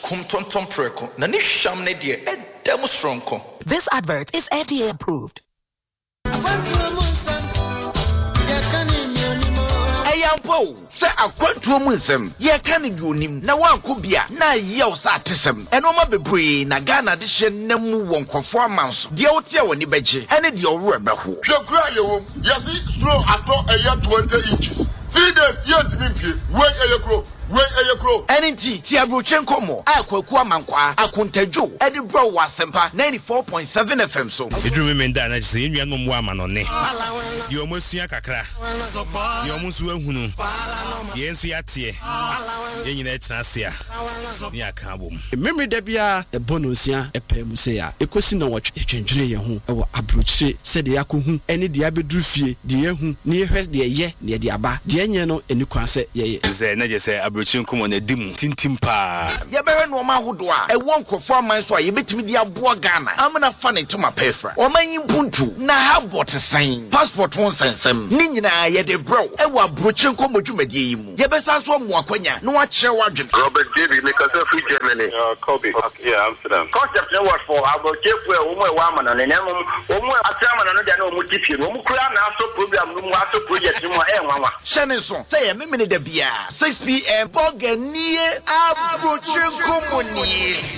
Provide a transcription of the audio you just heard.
kum tonton preko na ne hwam ne de edam stronko. This advert is FDA approved. Ayampo se akwantuo mu nsem ye ka ne duonim na wanko bia na ye o sa atesem enoma bebree na Ghana de hye namu wonkofo amanso de wotia woni beje ene de owro ebeho hwekura yewo yesi slow ato eya 20 inches 3 days yet me pie wey eyekro Enti ti abrochen komo akwaku amankwa akontadwo edi bro wasempa 94.7 FM so edrume menda na se enua no mo amanone ye omosua kakra ye omusu ahunu ye ensu yatie ye nyina etrasia ni aka bom memre da bia e bonosia epem se ya ekosi na wotwe twendwere ye ho e wo abrochire se de yakohu ene de abeduru fie de yehu ne hwes de ye ne de aba de enye no eni kwan se ye ze na je se Chinkumo na dimu tintimpa ye bere no ma hodo a e won kofo aman so a ye betimi di aboa Ghana amna fa ne tuma pefra o man yimpuntu na ha botesan passport won sensem ni nyina ye de bro e wa brochen komo dwumadie yi mu ye besa so mo akwanya no wa kire wadwen Robert David make us free Germany Kobe yeah Amsterdam concept no what for about kefu e wo mo e wa amana ne nemu wo mo atrama no de na wo mo tipie wo mo kura na aso program no mo aso project no mo e nwanwa shene so say ye memene da bia 6 p.m. Boganie abrochen komo ni